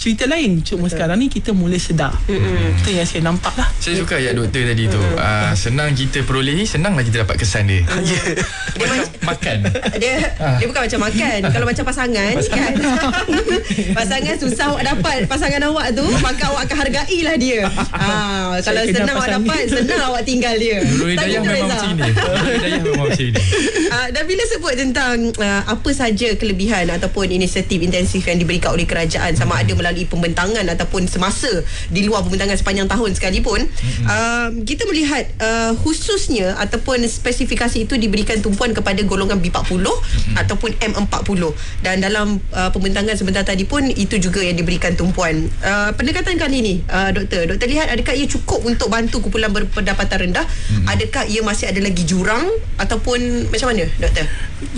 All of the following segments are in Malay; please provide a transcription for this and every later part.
cerita lain. Cuma sekarang ni kita mula sedar. Itu yang saya nampak lah. Saya suka ayat doktor tadi tu. Senang kita peroleh ni, senanglah kita dapat kesan dia. Dia Makan. Dia bukan macam makan. Kalau macam pasangan kan. Pasangan susah awak dapat pasangan awak tu, maka awak akan hargailah dia. Kalau senang awak dapat, senang awak tinggal dia. Nurul Hidayah memang macam ni. Nurul Hidayah memang macam ni. Dan bila sebut tentang apa saja kelebihan ataupun inisiatif intensif yang diberikan oleh kerajaan, sama ada melalui pembentangan ataupun semasa di luar pembentangan sepanjang tahun sekalipun, kita melihat khususnya ataupun spesifikasi itu diberikan tumpuan kepada golongan B40 ataupun M40, dan dalam pembentangan sebentar tadi pun itu juga yang diberikan tumpuan. Pendekatan kali ini, doktor lihat adakah ia cukup untuk bantu kumpulan berpendapatan rendah? Adakah ia masih ada lagi jurang ataupun macam mana, doktor?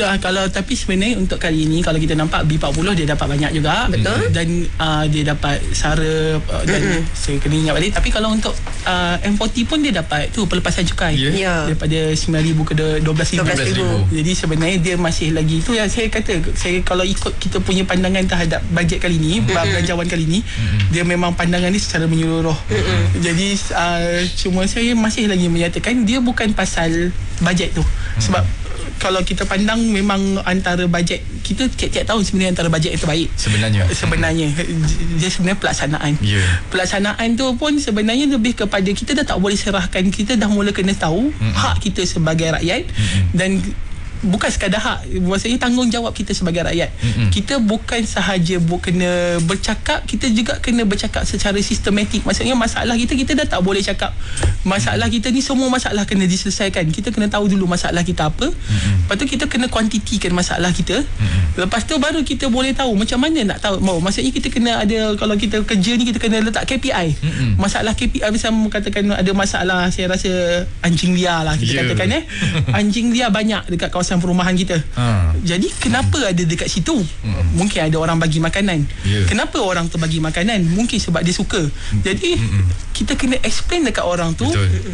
Tapi sebenarnya untuk kali ini kalau kita nampak B40 dia dapat banyak juga. Betul. Dan dia dapat SARA dan saya kena ingat balik. Tapi kalau untuk M40 pun dia dapat tu pelepasan cukai daripada 9,000 ke 12,000. Jadi sebenarnya dia masih lagi tu yang saya kata, saya kalau ikut kita punya pandangan terhadap bajet kali ni, belanjawan kali ni, dia memang pandangan ni secara menyeluruh. Jadi cuma saya masih lagi menyatakan dia bukan pasal bajet tu. Sebab kalau kita pandang memang antara bajet kita tiap-tiap tahun sebenarnya antara bajet yang terbaik sebenarnya dia sebenarnya pelaksanaan. Pelaksanaan tu pun sebenarnya lebih kepada kita dah tak boleh serahkan, kita dah mula kena tahu hak kita sebagai rakyat, dan bukan sekadar hak, maksudnya tanggungjawab kita sebagai rakyat. Kita bukan sahaja kena bercakap, kita juga kena bercakap secara sistematik. Maksudnya masalah kita dah tak boleh cakap masalah kita ni, semua masalah kena diselesaikan. Kita kena tahu dulu masalah kita apa. Lepas tu kita kena kuantitikan masalah kita. Lepas tu baru kita boleh tahu macam mana nak tahu. Maksudnya kita kena ada, kalau kita kerja ni kita kena letak KPI. Masalah KPI, misal katakan ada masalah, saya rasa anjing liar lah kita katakan anjing liar banyak dekat kawasan perumahan kita. Jadi kenapa ada dekat situ? Mungkin ada orang bagi makanan. Kenapa orang tu bagi makanan? Mungkin sebab dia suka. Jadi kita kena explain dekat orang tu.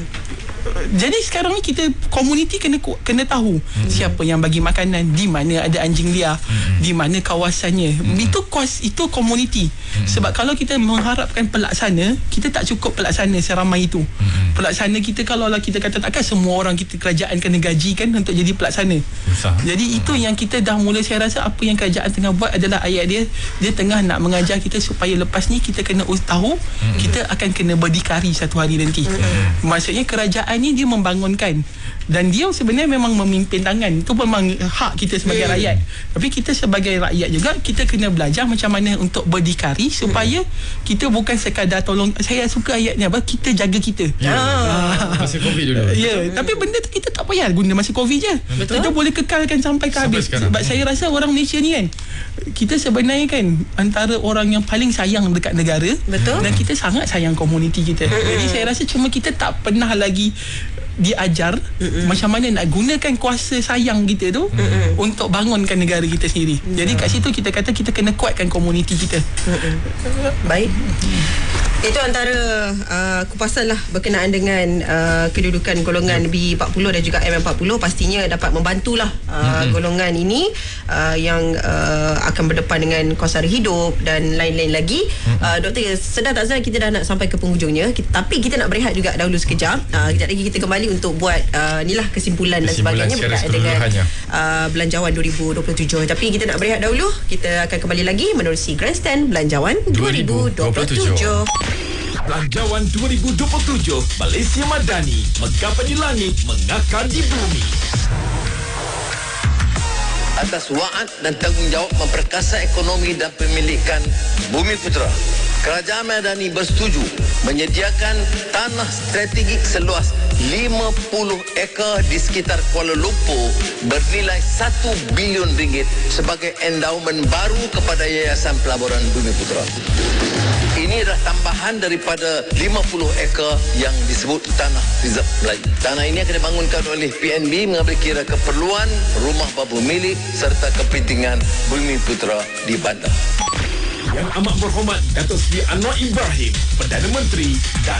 Jadi sekarang ni kita komuniti kena tahu siapa yang bagi makanan, di mana ada anjing liar, di mana kawasannya. Itu komuniti. Sebab kalau kita mengharapkan pelaksana, kita tak cukup pelaksana seramai itu. Pelaksana kita, kalau lah kita kata takkan semua orang kita kerajaan kena gajikan untuk jadi pelaksana. Jadi itu yang kita dah mula, saya rasa apa yang kerajaan tengah buat adalah ayat dia tengah nak mengajar kita supaya lepas ni kita kena tahu kita akan kena berdikari satu hari nanti. Maksudnya kerajaan ni dia membangunkan, dan dia sebenarnya memang memimpin tangan. Itu memang hak kita sebagai rakyat. Tapi kita sebagai rakyat juga kita kena belajar macam mana untuk berdikari supaya kita bukan sekadar tolong. Saya suka ayatnya apa, kita jaga kita. Masa Covid dulu. Tapi benda tu kita tak payah guna masa Covid je. Kita boleh kekalkan sampai ke habis. Sebab saya rasa orang Malaysia ni kan, kita sebenarnya kan antara orang yang paling sayang dekat negara. Dan kita sangat sayang komuniti kita. Jadi saya rasa cuma kita tak pernah lagi diajar macam mana nak gunakan kuasa sayang kita tu untuk bangunkan negara kita sendiri. Jadi kat situ kita kata kita kena kuatkan komuniti kita. Baik. Itu antara kupasan lah berkenaan dengan kedudukan golongan B40 dan juga M40. Pastinya dapat membantulah golongan ini yang akan berdepan dengan kos sara hidup dan lain-lain lagi. Doktor, sedar tak sedar kita dah nak sampai ke penghujungnya, tapi kita nak berehat juga dahulu sekejap. Kejap lagi kita kembali untuk buat inilah kesimpulan dan sebagainya berkaitan dengan Belanjawan 2027. Tapi kita nak berehat dahulu. Kita akan kembali lagi menerusi Grandstand Belanjawan 2027. Belanjawan 2027, Malaysia Madani, megah di langit, mengakar di bumi. Atas waat dan tanggungjawab memperkasa ekonomi dan pemilikan Bumiputera, Kerajaan Madani bersetuju menyediakan tanah strategik seluas 50 ekar di sekitar Kuala Lumpur bernilai 1 bilion ringgit sebagai endaumen baru kepada Yayasan Pelaburan Bumiputera. Ini adalah tambahan daripada 50 ekar yang disebut tanah reserve Melayu. Tanah ini akan dibangunkan oleh PNB mengambil kira keperluan rumah batu milik serta kepentingan Bumiputera di bandar. Yang amat berhormat Datuk Seri Anwar Ibrahim, Perdana Menteri dan